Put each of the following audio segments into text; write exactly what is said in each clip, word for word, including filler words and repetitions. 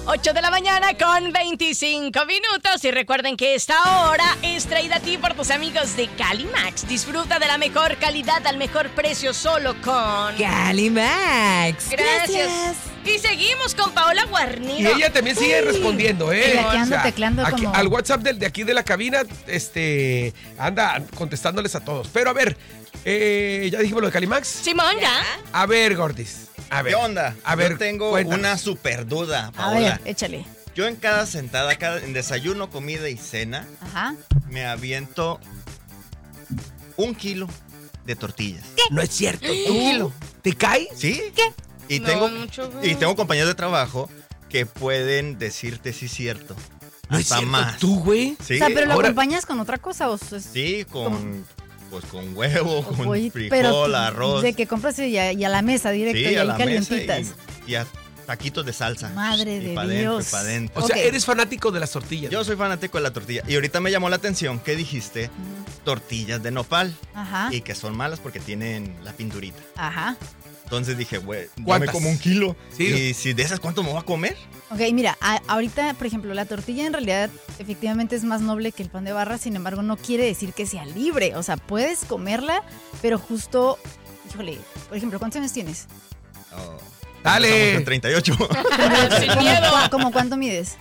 ocho de la mañana con veinticinco minutos. Y recuerden que esta hora es traída a ti por tus amigos de Calimax. Disfruta de la mejor calidad al mejor precio solo con Calimax. Gracias. Gracias. Y seguimos con Paola Guarnido. Y ella también sigue Uy. respondiendo, ¿eh? Tecleando, tecleando aquí, como- al WhatsApp del, de aquí de la cabina, este, anda contestándoles a todos. Pero a ver, eh, ¿ya dijimos lo de Calimax? Simón, ya. A ver, Gordis. A ver. ¿Qué onda? A ver, Yo tengo cuéntanos. una super duda, A Paola. ver, échale. Yo en cada sentada, cada, en desayuno, comida y cena, Ajá. me aviento un kilo de tortillas. No es cierto. ¿Un kilo? ¿Te cae? ¿Sí? ¿Qué? Y No, tengo, mucho, güey. y tengo compañeros de trabajo que pueden decirte sí es cierto. No es Hasta cierto. más. ¿Tú, güey? Sí, O sea, pero lo ahora- acompañas con otra cosa o es sí, ¿Cómo? con, pues, con huevo, con Oye, frijol, pero arroz. de que compras y a, y a la mesa directo sí, y a ahí la mesa calientitas. y, y a taquitos de salsa. Madre y de pa' dentro, Dios. y pa' dentro. O sea, Ok. eres fanático de las tortillas. Yo soy fanático de la tortilla. Y ahorita me llamó la atención que dijiste tortillas de nopal. Ajá. Y que son malas porque tienen la pinturita. Ajá. Entonces dije, güey, dame ¿Cuántas? como un kilo. Sí. Y si de esas, ¿cuánto me voy a comer? Ok, mira, a- ahorita, por ejemplo, la tortilla en realidad efectivamente es más noble que el pan de barra, sin embargo, no quiere decir que sea libre. O sea, puedes comerla, pero justo, híjole, por ejemplo, ¿cuántos años tienes? Oh, Dale. estamos en treinta y ocho. Sin ¿Cómo, miedo. cua- cómo cuánto mides?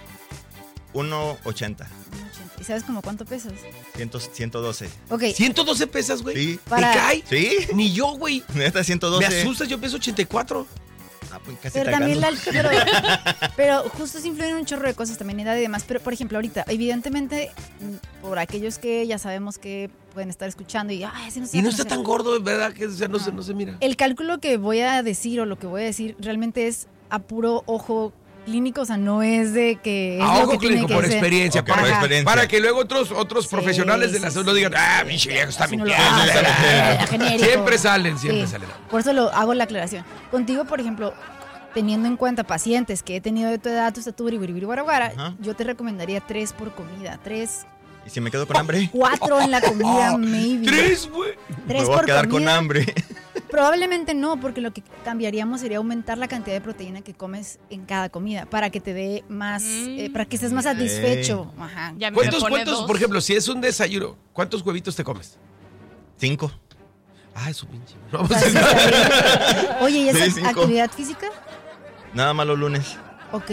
uno ochenta. ¿Y sabes como cuánto pesas? ciento doce. Ok, ¿ciento doce pesas, güey? Sí. Para- ¿Te cae? ¿Sí? Ni yo, güey. Neta, ciento doce. Me asustas, yo peso ochenta y cuatro. Ah, pues casi pero te también la gano. pero, pero justo se influyen un chorro de cosas, también edad y demás. Pero, por ejemplo, ahorita, evidentemente, mm, por aquellos que ya sabemos que pueden estar escuchando y, ay, así no se Y no van a está hacer". tan gordo, ¿verdad? Que o sea, no, se, no se mira. El cálculo que voy a decir o lo que voy a decir realmente es a puro ojo clínico, o sea, no es de que es A lo ojo que tiene clínico, que por ser. experiencia. Ok, para, por experiencia. para que luego otros, otros Sí, profesionales de la sí, salud sí. no digan, ah, pinche viejo está Así no lo mintiendo. hagas, eh, genérico. Siempre salen, siempre Sí, salen. Por eso lo hago la aclaración. Contigo, por ejemplo, teniendo en cuenta pacientes que he tenido de tu edad, tu estatura y biribiri guaraguara, Ajá. yo te recomendaría tres por comida. Tres, ¿Y si me quedo con hambre? cuatro en la comida, Oh, maybe. Tres, güey. Tres me voy por a quedar con comida. hambre. Probablemente no, porque lo que cambiaríamos sería aumentar la cantidad de proteína que comes en cada comida para que te dé más, Mm. eh, para que estés más Ok. satisfecho. Ajá. Ya me ¿Cuántos, pone cuántos, dos. por ejemplo, si es un desayuno, cuántos huevitos te comes? Cinco. Ah, su pinche. No, O sea, pues, sí está bien. Oye, ¿y esa Sí, cinco. actividad física? Nada más los lunes. Ok,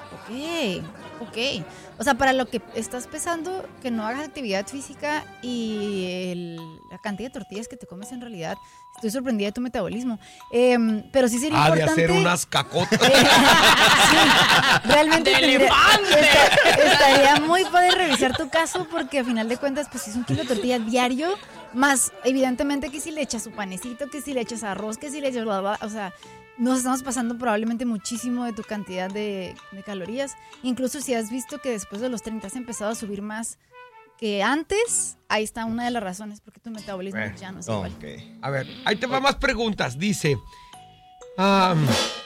ok, ok. O sea, para lo que estás pesando, que no hagas actividad física y el- la cantidad de tortillas que te comes en realidad, estoy sorprendida de tu metabolismo. Em, pero sí sería ha de importante... hacer unas cacotas. Sí, realmente ¡De tendría- elefante! esta- estaría muy padre revisar tu caso porque a final de cuentas pues si es un kilo de tortilla diario, más evidentemente que si le echas su panecito, que si le echas arroz, que si le echas bla, bla, o sea, nos estamos pasando probablemente muchísimo de tu cantidad de, de calorías. Incluso si has visto que después de los treinta has empezado a subir más que antes, ahí está una de las razones porque tu metabolismo Bueno, ya no es Oh, igual. ok. A ver, ahí te va más preguntas. Dice, am,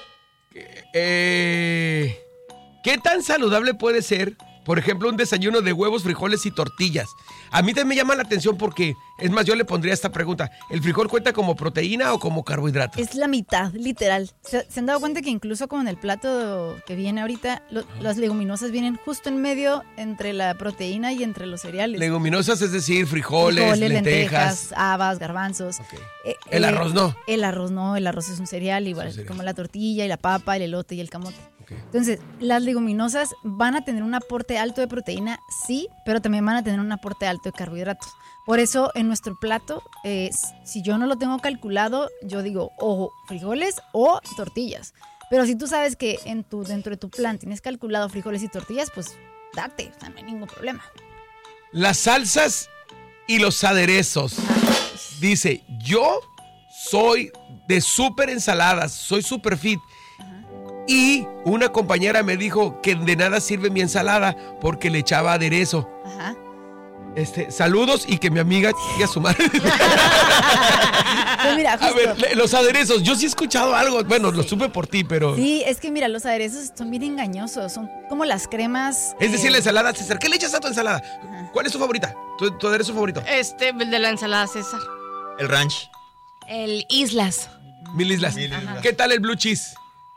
eh, ¿qué tan saludable puede ser, por ejemplo, un desayuno de huevos, frijoles y tortillas? A mí también me llama la atención porque, es más, yo le pondría esta pregunta. ¿El frijol cuenta como proteína o como carbohidrato? Es la mitad, literal. ¿Se, se han dado cuenta que incluso como en el plato que viene ahorita, lo- las leguminosas vienen justo en medio entre la proteína y entre los cereales? Leguminosas, es decir, frijoles, Frijoles, lentejas. habas, garbanzos. Ok. Eh, El eh, arroz no. El arroz no, el arroz es un cereal, igual Es un cereal. como la tortilla y la papa, el elote y el camote. Ok. Entonces, las leguminosas van a tener un aporte alto de proteína, sí, pero también van a tener un aporte alto de carbohidratos. Por eso, en nuestro plato, eh, si yo no lo tengo calculado, yo digo o frijoles o tortillas. Pero si tú sabes que en tu, dentro de tu plan tienes calculado frijoles y tortillas, pues date, o sea, no hay ningún problema. Las salsas y los aderezos. Dice, yo soy de súper ensaladas, soy súper fit. Y una compañera me dijo que de nada sirve mi ensalada porque le echaba aderezo. Ajá. Este, saludos y que mi amiga llegue a su madre. Pues mira, A justo. ver, le- los aderezos, yo sí he escuchado algo, bueno, lo supe por ti, pero... Sí, es que mira, los aderezos son bien engañosos, son como las cremas. Es decir, eh, la ensalada, César, ¿qué le echas a tu ensalada? Ajá. ¿Cuál es tu favorita? ¿Tu, tu aderezo favorito? Este, el de la ensalada César. El ranch. El Islas. Mil islas. Mil islas. ¿Qué tal el blue cheese?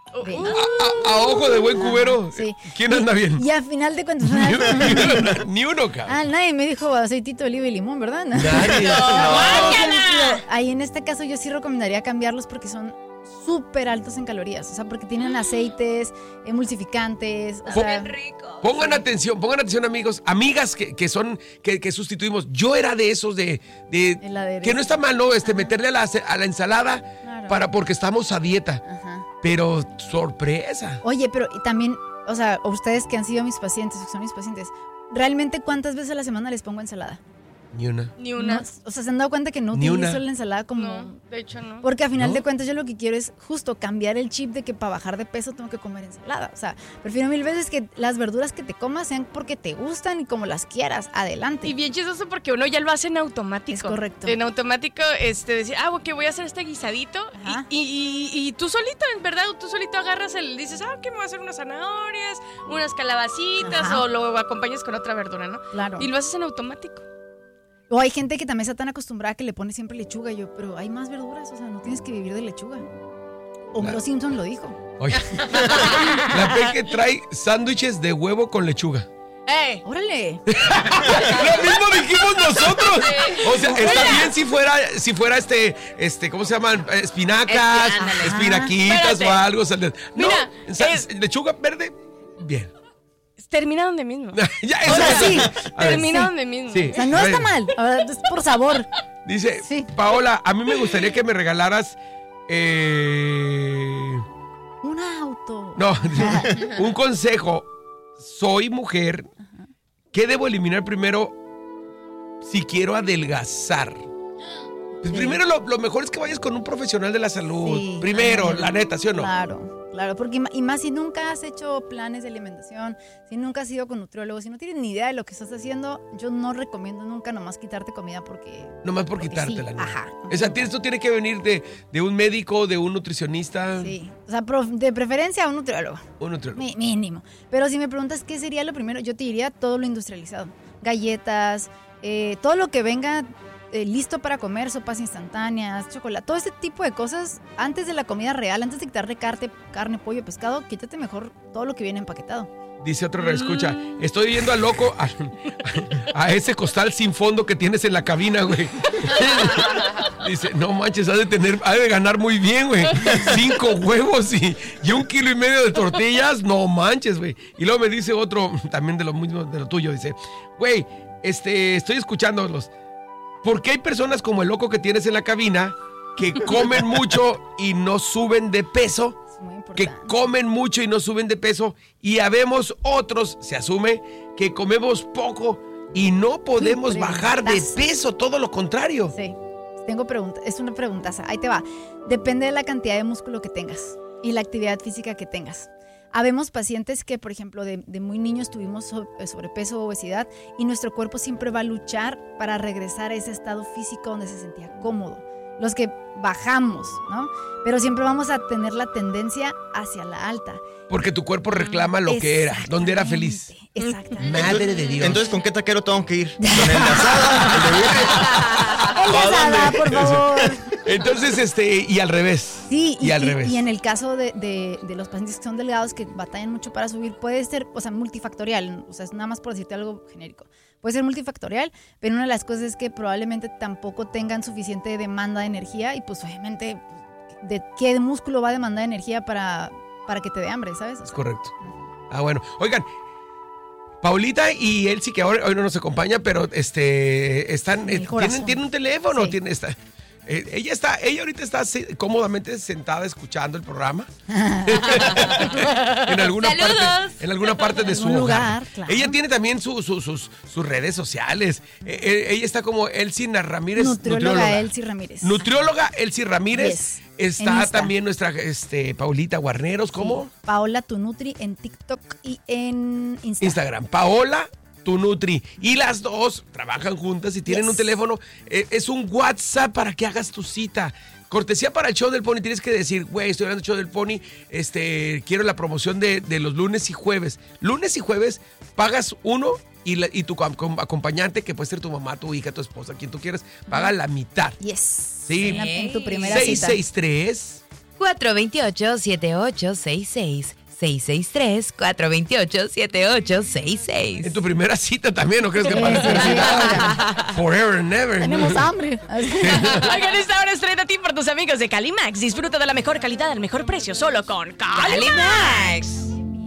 Ve. A, a- a ojo de buen cubero, Sí. ¿quién anda bien? Y a final de cuentas... Ni uno, ni uno, ni uno, cabrón. Ah, nadie me dijo aceitito de oliva y limón, ¿verdad? No. Nadie. Pero ahí en este caso yo sí recomendaría cambiarlos porque son súper altos en calorías. O sea, porque tienen aceites, emulsificantes. O Po- sea, rico. Pongan atención, pongan atención, amigos, amigas que, que son, que, que sustituimos. Yo era de esos de, de El aderezo. que no está mal, ¿no? Este, meterle a la, a la ensalada Claro. para porque estamos a dieta. Ajá. Pero sorpresa. Oye, pero y también, o sea, ustedes que han sido mis pacientes, que son mis pacientes, ¿realmente cuántas veces a la semana les pongo ensalada? Ni una. Ni una. No, o sea, ¿se han dado cuenta que no Ni utilizo una. la ensalada como... No, de hecho no. Porque a final ¿No? de cuentas yo lo que quiero es justo cambiar el chip de que para bajar de peso tengo que comer ensalada. O sea, prefiero mil veces que las verduras que te comas sean porque te gustan y como las quieras. Adelante. Y bien chistoso porque uno ya lo hace en automático. Es correcto. En automático, este, decir, ah, ok, voy a hacer este guisadito. Ajá. Y, y, y, y tú solito, en verdad, tú solito agarras el, dices, ah, ok, me voy a hacer unas zanahorias, unas calabacitas, Ajá. o lo acompañas con otra verdura, ¿no? Claro. Y lo haces en automático. O hay gente que también está tan acostumbrada que le pone siempre lechuga. Y yo, pero hay más verduras, o sea, no tienes que vivir de lechuga. Homero Simpson lo dijo. Oye, la Peque trae sándwiches de huevo con lechuga. ¡Eh! ¡Órale! Lo mismo dijimos nosotros. O sea, está bien si fuera, si fuera este, este, ¿cómo se llaman? Espinacas, Espi- ándale. espinaquitas Espérate. o algo. O sea, no, Mira, sa- es- lechuga verde, bien. Termina donde mismo. Ya, eso Ahora es- sí. A ver, Termina sí. donde mismo. Sí. O sea, no está mal. Ahora, es por sabor. Dice, Sí. Paola, a mí me gustaría que me regalaras eh, Un auto. no, un consejo. Soy mujer. ¿Qué debo eliminar primero si quiero adelgazar? Pues Sí. primero lo, lo mejor es que vayas con un profesional de la salud. Sí, primero, ándale. la neta, ¿sí o no? Claro, claro, porque y más si nunca has hecho planes de alimentación, si nunca has ido con nutriólogo, si no tienes ni idea de lo que estás haciendo, yo no recomiendo nunca nomás quitarte comida porque... Nomás por porque quitártela. sí, ¿no? ajá. O sea, tienes- esto tiene que venir de, de un médico, de un nutricionista. Sí, o sea, prof- de preferencia un nutriólogo, Un nutriólogo. mi- mínimo. Pero si me preguntas qué sería lo primero, yo te diría todo lo industrializado. Galletas, eh, todo lo que venga eh, listo para comer, sopas instantáneas, chocolate, todo este tipo de cosas, antes de la comida real, antes de quitarle carne, carne, pollo, pescado, quítate mejor todo lo que viene empaquetado. Dice otro escucha, estoy yendo a loco a, a ese costal sin fondo que tienes en la cabina, güey. Dice, no manches, ha de tener, ha de ganar muy bien, güey. Cinco huevos y, y un kilo y medio de tortillas, no manches, güey. Y luego me dice otro, también de lo mismo, de lo tuyo, dice, güey, este, estoy escuchándolos. ¿Por qué hay personas como el loco que tienes en la cabina que comen mucho y no suben de peso? Es muy Que importante. comen mucho y no suben de peso, y habemos otros, se asume, que comemos poco y no podemos Qué bajar de preguntaza. peso, todo lo contrario. Sí, tengo pregunta, es una preguntaza, ahí te va. Depende de la cantidad de músculo que tengas y la actividad física que tengas. Habemos pacientes que, por ejemplo, de, de muy niños tuvimos so- sobrepeso o obesidad y nuestro cuerpo siempre va a luchar para regresar a ese estado físico donde se sentía cómodo. Los que bajamos, ¿no? Pero siempre vamos a tener la tendencia hacia la alta. Porque tu cuerpo reclama lo que era, donde era feliz. Exactamente. Madre de Dios. Entonces, ¿con qué taquero tengo que ir? ¿Con el de asada? ¿El de birria? El de asada, por favor. Entonces, este, y al revés. Sí, y, al revés. Y en el caso de, de- de los pacientes que son delgados, que batallan mucho para subir, puede ser, o sea, multifactorial, o sea, es nada más por decirte algo genérico. Puede ser multifactorial, pero una de las cosas es que probablemente tampoco tengan suficiente demanda de energía y pues obviamente, pues, ¿de qué músculo va a demandar energía para, para que te dé hambre, sabes? O Es sea, correcto. Ah, bueno. Oigan, Paulita y Elsie, que ahora, hoy no nos acompaña, pero este están, Mi eh, corazón. tienen, tienen un teléfono, Sí. tiene esta. eh, ella está, ella ahorita está se- cómodamente sentada escuchando el programa. en alguna ¡Saludos! parte, en alguna parte de En su un hogar. lugar, claro. Ella tiene también su- su- sus, sus redes sociales. Eh, eh, ella está como Elsie Ramírez, nutrióloga Elsie Ramírez. Nutrióloga Elsie Ramírez. Yes. Está En Insta. también nuestra este, Paulita Guarneros, ¿cómo? Sí. Paola Tu Nutri en TikTok y en Insta. Instagram, Paola Tu Nutri. Y las dos trabajan juntas y tienen Yes. un teléfono. eh, es un WhatsApp para que hagas tu cita. Cortesía para el show del Pony. Tienes que decir, güey, estoy hablando del show del Pony. Este, quiero la promoción de, de los lunes y jueves. Lunes y jueves pagas uno y, la- y tu com- com- acompañante, que puede ser tu mamá, tu hija, tu esposa, quien tú quieras, paga la mitad. Yes. Sí. En, la- en tu primera seis cita. seis tres, cuatro dos ocho, siete ocho seis seis. seis seis tres, cuatro dos ocho, siete ocho seis seis. En tu primera cita también, ¿no crees que Sí, para la sí, tercera? Forever and never. Tenemos hambre. Oigan, esta hora es traída a ti por tus amigos de Calimax. Disfruta de la mejor calidad al mejor precio solo con Calimax.